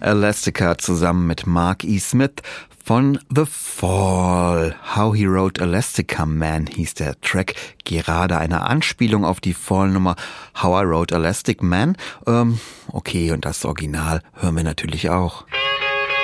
Elastica zusammen mit Mark E. Smith von The Fall. How He Wrote Elastica Man hieß der Track. Gerade eine Anspielung auf die Fall-Nummer How I Wrote Elastic Man. Okay, und das Original hören wir natürlich auch.